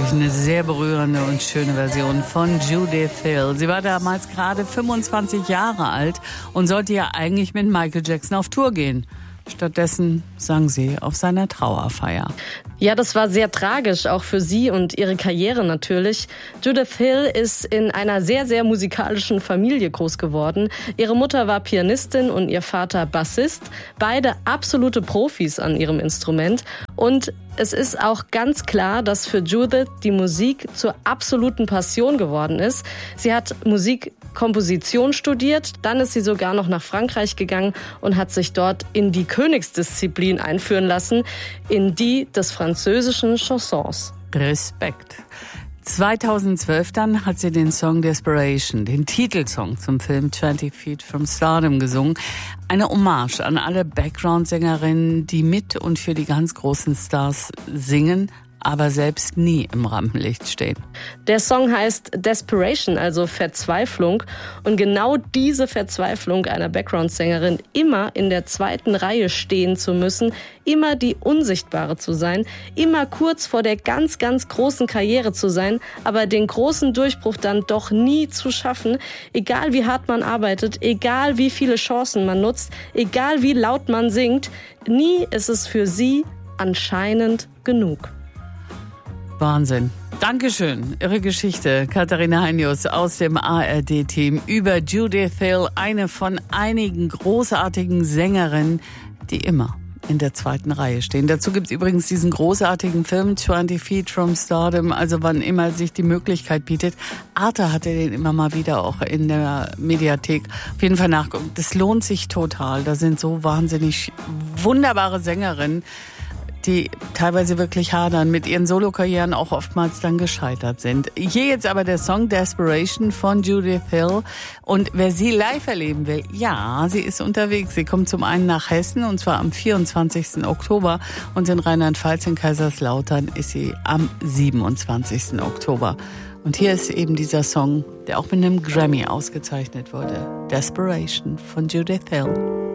wirklich eine sehr berührende und schöne Version von Judith Hill. Sie war damals gerade 25 Jahre alt und sollte ja eigentlich mit Michael Jackson auf Tour gehen. Stattdessen sang sie auf seiner Trauerfeier. Ja, das war sehr tragisch, auch für sie und ihre Karriere natürlich. Judith Hill ist in einer sehr, sehr musikalischen Familie groß geworden. Ihre Mutter war Pianistin und ihr Vater Bassist. Beide absolute Profis an ihrem Instrument. Und es ist auch ganz klar, dass für Judith die Musik zur absoluten Passion geworden ist. Sie hat Musikkomposition studiert, dann ist sie sogar noch nach Frankreich gegangen und hat sich dort in die Königsdisziplin einführen lassen, in die des französischen Chansons. Respekt. 2012 dann hat sie den Song Desperation, den Titelsong zum Film 20 Feet from Stardom gesungen. Eine Hommage an alle Background-Sängerinnen, die mit und für die ganz großen Stars singen, aber selbst nie im Rampenlicht stehen. Der Song heißt Desperation, also Verzweiflung. Und genau diese Verzweiflung einer Background-Sängerin, immer in der zweiten Reihe stehen zu müssen, immer die Unsichtbare zu sein, immer kurz vor der ganz, ganz großen Karriere zu sein, aber den großen Durchbruch dann doch nie zu schaffen, egal wie hart man arbeitet, egal wie viele Chancen man nutzt, egal wie laut man singt, nie ist es für sie anscheinend genug. Wahnsinn. Dankeschön. Ihre Geschichte, Katharina Heinius aus dem ARD-Team über Judith Hill, eine von einigen großartigen Sängerinnen, die immer in der zweiten Reihe stehen. Dazu gibt es übrigens diesen großartigen Film 20 Feet from Stardom, also wann immer sich die Möglichkeit bietet. Arte hatte den immer mal wieder auch in der Mediathek. Auf jeden Fall nachgucken. Das lohnt sich total. Da sind so wahnsinnig wunderbare Sängerinnen, die teilweise wirklich hadern, mit ihren Solokarrieren auch oftmals dann gescheitert sind. Hier jetzt aber der Song Desperation von Judith Hill. Und wer sie live erleben will, ja, sie ist unterwegs. Sie kommt zum einen nach Hessen, und zwar am 24. Oktober. Und in Rheinland-Pfalz in Kaiserslautern ist sie am 27. Oktober. Und hier ist eben dieser Song, der auch mit einem Grammy ausgezeichnet wurde. Desperation von Judith Hill.